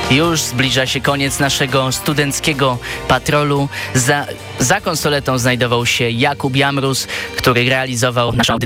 Już zbliża się koniec naszego studenckiego patrolu. Za konsoletą znajdował się Jakub Jamrus, który realizował naszą audycję.